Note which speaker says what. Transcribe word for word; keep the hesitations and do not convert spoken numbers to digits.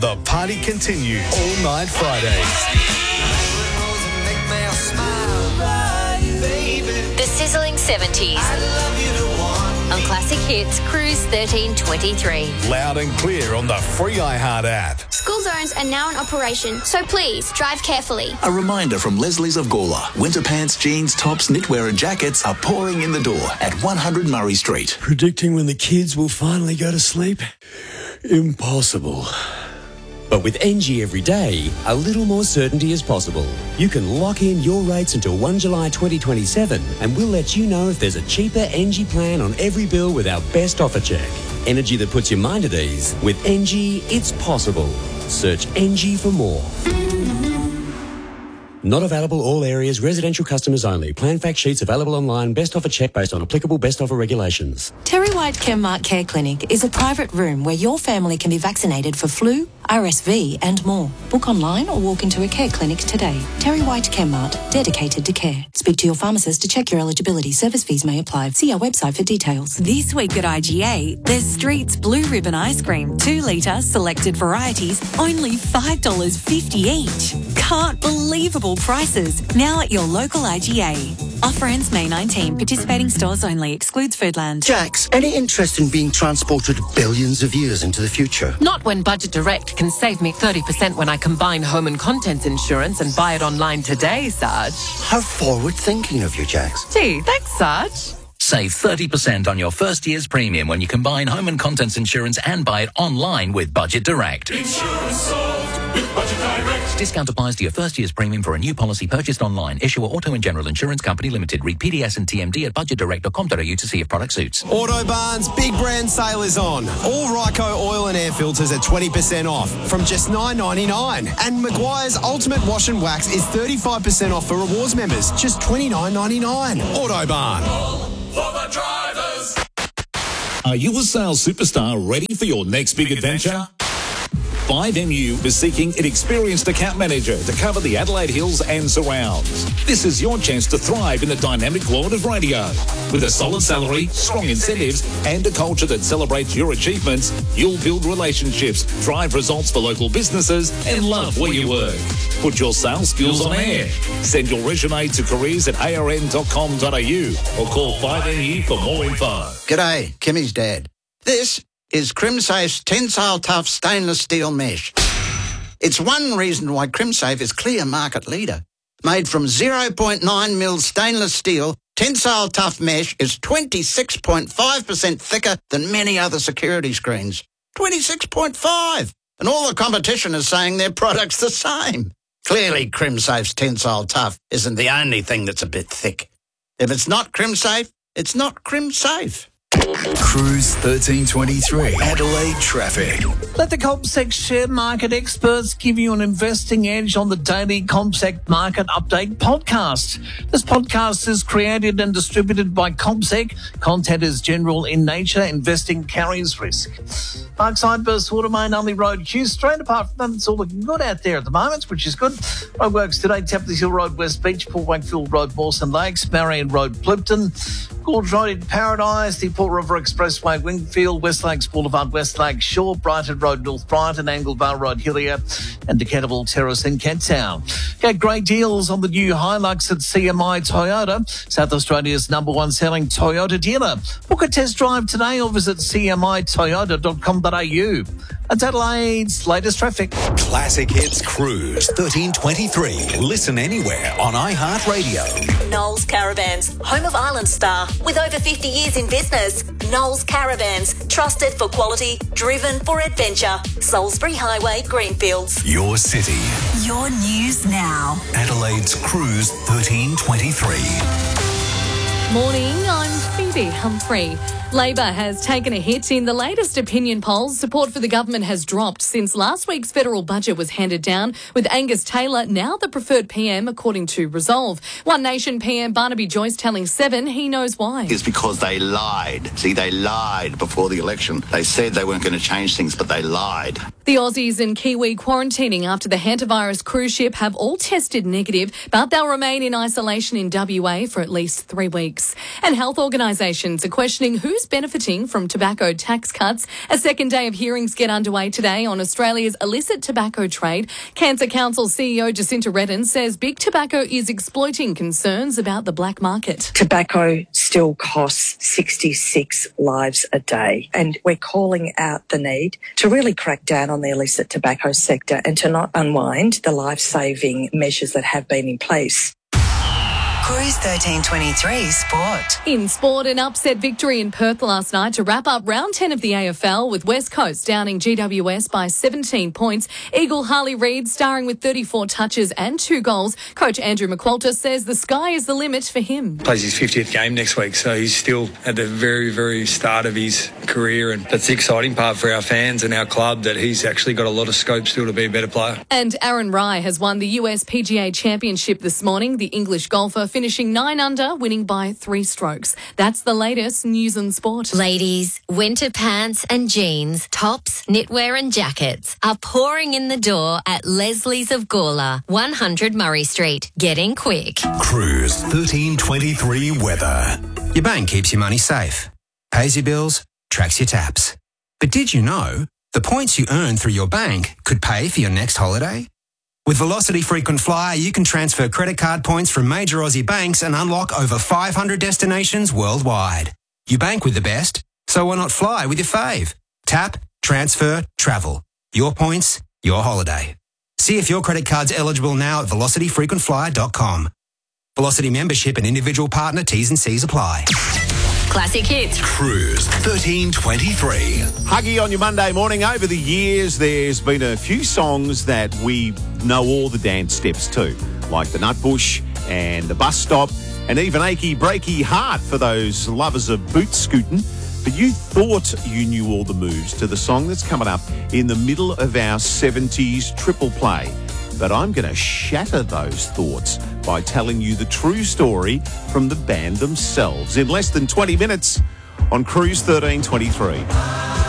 Speaker 1: The party continues all night Fridays.
Speaker 2: The sizzling seventies. On Classic Hits, Cruise thirteen twenty-three.
Speaker 1: Loud and clear on the free iHeart app.
Speaker 3: School zones are now in operation, so please drive carefully.
Speaker 4: A reminder from Leslie's of Gawler. Winter pants, jeans, tops, knitwear and jackets are pouring in the door at one hundred Murray Street.
Speaker 5: Predicting when the kids will finally go to sleep? Impossible.
Speaker 6: But with N G every day, a little more certainty is possible. You can lock in your rates until the first of July twenty twenty-seven, and we'll let you know if there's a cheaper N G plan on every bill with our best offer check. Energy that puts your mind at ease. With N G, it's possible. Search N G for more. Not available all areas, residential customers only. Plan fact sheets available online. Best offer check based on applicable best offer regulations.
Speaker 7: Terry White Chemmart Care Clinic is a private room where your family can be vaccinated for flu, R S V and more. Book online or walk into a care clinic today. Terry White Chemmart, dedicated to care. Speak to your pharmacist to check your eligibility. Service fees may apply. See our website for details.
Speaker 8: This week at I G A, there's Street's Blue Ribbon Ice Cream. Two litre, selected varieties, only five dollars fifty each. Can't believable prices. Now at your local I G A. Offer ends May nineteenth. Participating stores only. Excludes Foodland.
Speaker 9: Jax, any interest in being transported billions of years into the future?
Speaker 10: Not when Budget Direct can save me thirty percent when I combine home and contents insurance and buy it online today, Sarge.
Speaker 9: How forward-thinking of you, Jax.
Speaker 10: Gee, thanks, Sarge.
Speaker 11: Save thirty percent on your first year's premium when you combine home and contents insurance and buy it online with Budget Direct.
Speaker 12: Insurance solved with Budget Direct.
Speaker 11: Discount applies to your first year's premium for a new policy purchased online. Issuer Auto and General Insurance Company Limited. Read P D S and T M D at budget direct dot com dot a u to see if product suits.
Speaker 13: Autobarn's big brand sale is on. All Ryco oil and air filters are twenty percent off from just nine ninety-nine. And Maguire's Ultimate Wash and Wax is thirty-five percent off for rewards members, just twenty-nine ninety-nine. Autobarn.
Speaker 12: For the drivers.
Speaker 14: Are you a sales superstar ready for your next big, big adventure? adventure? five M U is seeking an experienced account manager to cover the Adelaide Hills and surrounds. This is your chance to thrive in the dynamic world of radio. With a solid salary, strong incentives, and a culture that celebrates your achievements, you'll build relationships, drive results for local businesses, and love where you work. Put your sales skills on air. Send your resume to careers at a r n dot com dot a u or call five M U for more info.
Speaker 15: G'day, Kimmy's dad. This is CrimSafe's Tensile Tough Stainless Steel Mesh. It's one reason why CrimSafe is clear market leader. Made from zero point nine mil stainless steel, Tensile Tough Mesh is twenty-six point five percent thicker than many other security screens. twenty-six point five! And all the competition is saying their product's the same. Clearly, CrimSafe's Tensile Tough isn't the only thing that's a bit thick. If it's not CrimSafe, it's not CrimSafe.
Speaker 4: Cruise thirteen twenty-three, Adelaide traffic.
Speaker 16: Let the CompSec share market experts give you an investing edge on the daily CompSec Market Update podcast. This podcast is created and distributed by CompSec. Content is general in nature. Investing carries risk. Parkside, Burst, Watermain, Unley Road, Q Street. Apart from that, it's all looking good out there at the moment, which is good. Roadworks today, Tapley Hill Road, West Beach, Port Wakefield Road, Mawson Lakes, Marion Road, Plimpton, Gorge Road in Paradise, the Port River Expressway, Wingfield, West Lakes Boulevard, West Lakes Shore, Brighton Road, North Brighton, Anglevale Road, Hillier, and Decatable Terrace in Kent Town. Get great deals on the new Hilux at C M I Toyota, South Australia's number one selling Toyota dealer. Book a test drive today or visit c m i toyota dot com dot a u. That's Adelaide's latest traffic.
Speaker 1: Classic Hits Cruise thirteen twenty-three. Listen anywhere on iHeartRadio.
Speaker 2: Knowles Caravans, home of Island Star, with over fifty years in business. Knowles Caravans, trusted for quality, driven for adventure. Salisbury Highway, Greenfields.
Speaker 1: Your city.
Speaker 8: Your news now.
Speaker 1: Adelaide's Cruise thirteen twenty-three.
Speaker 17: Morning, I'm Phoebe Humphrey. Labor has taken a hit in the latest opinion polls. Support for the government has dropped since last week's federal budget was handed down, with Angus Taylor now the preferred P M, according to Resolve. One Nation P M Barnaby Joyce telling Seven he knows why.
Speaker 18: It's because they lied. See, they lied before the election. They said they weren't going to change things, but they lied.
Speaker 17: The Aussies and Kiwi quarantining after the hantavirus cruise ship have all tested negative, but they'll remain in isolation in W A for at least three weeks. strikes. And health organisations are questioning who's benefiting from tobacco tax cuts. A second day of hearings get underway today on Australia's illicit tobacco trade. Cancer Council C E O Jacinta Redden says big tobacco is exploiting concerns about the black market.
Speaker 19: Tobacco still costs sixty-six lives a day, and we're calling out the need to really crack down on the illicit tobacco sector and to not unwind the life-saving measures that have been in place.
Speaker 20: Cruise thirteen twenty-three Sport.
Speaker 17: In sport, an upset victory in Perth last night to wrap up round ten of the A F L, with West Coast downing G W S by seventeen points. Eagle Harley Reid starring with thirty-four touches and two goals. Coach Andrew McQualter says the sky is the limit for him.
Speaker 5: Plays his fiftieth game next week, so he's still at the very, very start of his career, and that's the exciting part for our fans and our club, that he's actually got a lot of scope still to be a better player.
Speaker 17: And Aaron Rai has won the U S P G A Championship this morning. The English golfer finishing nine under, winning by three strokes. That's the latest news and sport.
Speaker 21: Ladies, winter pants and jeans, tops, knitwear and jackets are pouring in the door at Leslie's of Gawler, one hundred Murray Street. Get in quick.
Speaker 1: Cruise thirteen twenty-three weather.
Speaker 22: Your bank keeps your money safe, pays your bills, tracks your taps. But did you know the points you earn through your bank could pay for your next holiday? With Velocity Frequent Flyer, you can transfer credit card points from major Aussie banks and unlock over five hundred destinations worldwide. You bank with the best, so why not fly with your fave? Tap, transfer, travel. Your points, your holiday. See if your credit card's eligible now at velocity frequent flyer dot com. Velocity membership and individual partner T's and C's apply.
Speaker 21: Classic hits.
Speaker 1: Cruise thirteen twenty-three.
Speaker 23: Huggy on your Monday morning. Over the years, there's been a few songs that we know all the dance steps to, like the Nutbush and the Bus Stop, and even Achy Breaky Heart for those lovers of boot scooting. But you thought you knew all the moves to the song that's coming up in the middle of our seventies triple play. But I'm going to shatter those thoughts by telling you the true story from the band themselves in less than twenty minutes on Cruise thirteen twenty-three.